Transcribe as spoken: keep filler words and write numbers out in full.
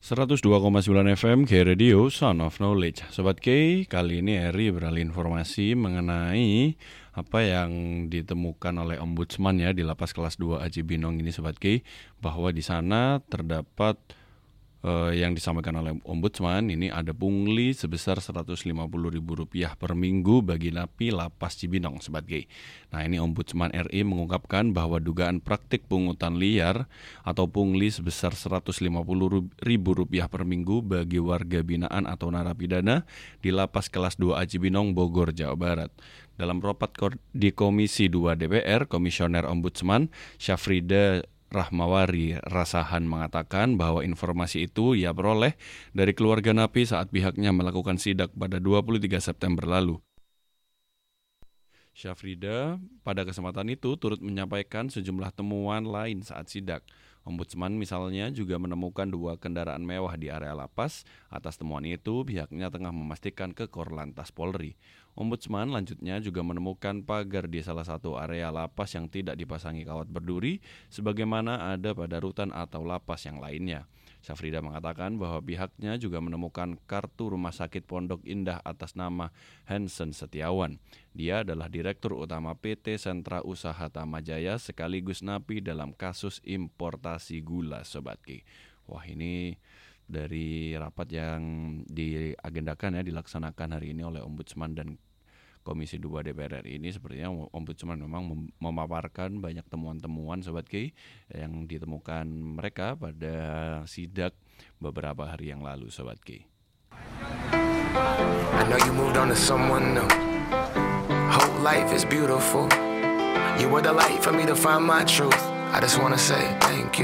seratus dua koma sembilan F M K Radio, Sound of Knowledge. Sobat K, kali ini Eri beralih informasi mengenai apa yang ditemukan oleh Ombudsman ya di Lapas Kelas dua Aji Binong ini, Sobat K, bahwa di sana terdapat Uh, yang disampaikan oleh Ombudsman ini ada pungli sebesar seratus lima puluh ribu rupiah per minggu bagi napi Lapas Cibinong, Sobat G. Nah, ini Ombudsman R I mengungkapkan bahwa dugaan praktik pungutan liar atau pungli sebesar seratus lima puluh ribu rupiah per minggu bagi warga binaan atau narapidana di Lapas Kelas dua Aji Binong, Bogor, Jawa Barat. Dalam rapat di Komisi dua D P R, Komisioner Ombudsman Syafrida Rahmawari Rasahan mengatakan bahwa informasi itu ia peroleh dari keluarga napi saat pihaknya melakukan sidak pada dua puluh tiga September lalu. Syafrida pada kesempatan itu turut menyampaikan sejumlah temuan lain saat sidak. Ombudsman misalnya juga menemukan dua kendaraan mewah di area lapas. Atas temuan itu, pihaknya tengah memastikan ke Korlantas Polri. Ombudsman lanjutnya juga menemukan pagar di salah satu area lapas yang tidak dipasangi kawat berduri, sebagaimana ada pada rutan atau lapas yang lainnya. Syafrida mengatakan bahwa pihaknya juga menemukan kartu rumah sakit Pondok Indah atas nama Hansen Setiawan. Dia adalah Direktur Utama P T Sentra Usaha Tamajaya sekaligus napi dalam kasus importasi gula, Sobat Ki. Wah, ini dari rapat yang diagendakan ya dilaksanakan hari ini oleh Ombudsman dan Komisi dua D P R R I ini, sepertinya Ombudsman memang mem- memaparkan banyak temuan-temuan, Sobat Ki, yang ditemukan mereka pada sidak beberapa hari yang lalu, Sobat Ki. I know you moved on to someone new. Whole life is beautiful. You were the light for me to find my truth. I just wanna say thank you.